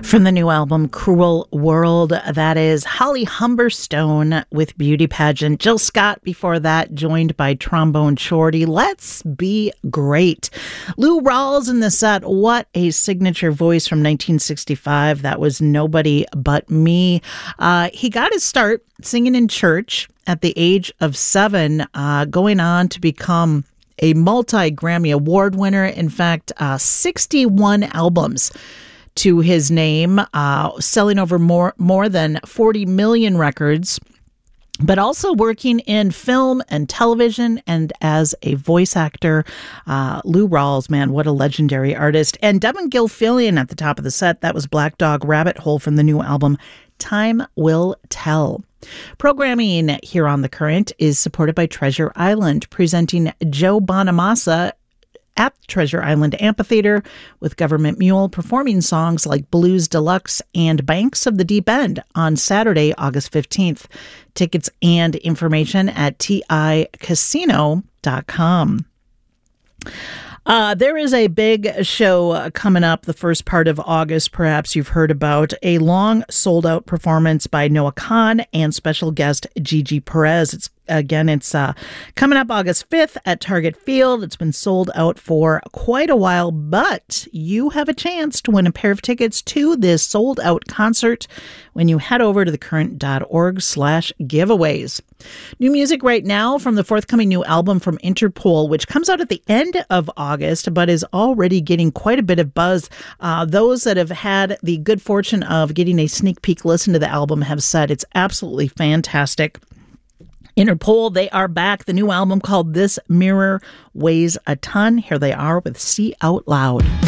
From the new album, Cruel World, that is Holly Humberstone with Beauty Pageant. Jill Scott before that, joined by Trombone Shorty. Let's Be Great. Lou Rawls in the set. What a signature voice from 1965. That was Nobody But Me. He got his start singing in church at the age of 7, going on to become a multi-Grammy Award winner. In fact, 61 albums to his name, selling over more than 40 million records, but also working in film and television and as a voice actor. Lou Rawls, man, what a legendary artist. And Devin Gilfillian at the top of the set. That was Black Dog Rabbit Hole from the new album, Time Will Tell. Programming here on The Current is supported by Treasure Island, presenting Joe Bonamassa at Treasure Island Amphitheater with Government Mule performing songs like Blues Deluxe and Banks of the Deep End on Saturday, August 15th. Tickets and information at ticasino.com. There is a big show coming up the first part of August, perhaps you've heard about, a long sold-out performance by Noah Kahan and special guest Gigi Perez. It's coming up August 5th at Target Field. It's been sold out for quite a while, but you have a chance to win a pair of tickets to this sold-out concert when you head over to thecurrent.org/giveaways. New music right now from the forthcoming new album from Interpol, which comes out at the end of August, but is already getting quite a bit of buzz. Those that have had the good fortune of getting a sneak peek listen to the album have said it's absolutely fantastic. Interpol, they are back. The new album called This Mirror Weighs a Ton. Here they are with See Out Loud.